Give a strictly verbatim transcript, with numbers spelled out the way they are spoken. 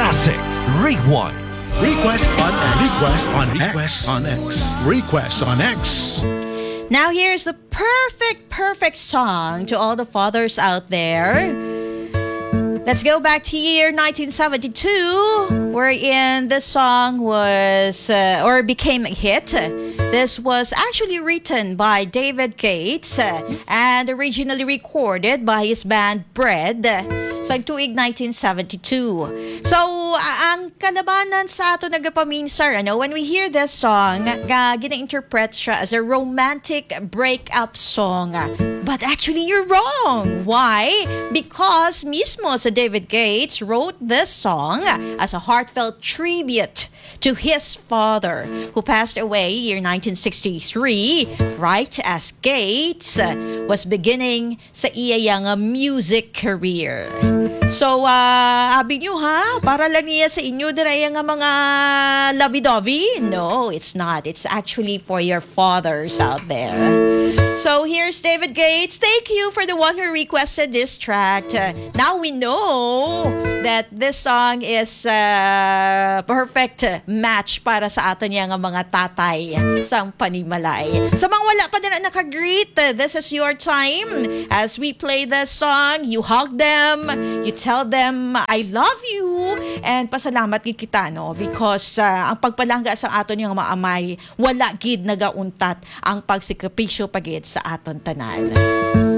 Classic Rewind. Request on X. Request on Request on X. Request on X. Now here's the perfect, perfect song to all the fathers out there. Let's go back to year nineteen seventy-two, wherein this song was, uh, or became a hit. This was actually written by David Gates uh, and originally recorded by his band Bread sa tuig nineteen seventy-two. So, a- ang kalabanan sa ato nagapaminsan, ano, when we hear this song, uh, gina-interpret siya as a romantic breakup song. But actually, you're wrong. Why? Because mismo sa David Gates wrote this song as a heartfelt tribute to his father, who passed away year nineteen sixty-three, right as Gates uh, was beginning sa iyang uh, music career. So, uh, abi nyo ha, para lang niya sa inyo din ay nga mga lovey-dovey? No, it's not. It's actually for your fathers out there. So, here's David Gates. Thank you for the one who requested this track. Uh, now we know that this song is a perfect match para sa ato niya nga mga tatay sa panimalay. Sa mga wala pa din na nakagreet, uh, this is your time. As we play this song, you hug them, you tell them, I love you, and pasalamat gid kita, no? Because uh, ang pagpalangga sa aton niya nga maamay, wala gid nagauntat ang pagsikapisyo pagid sa aton tanan.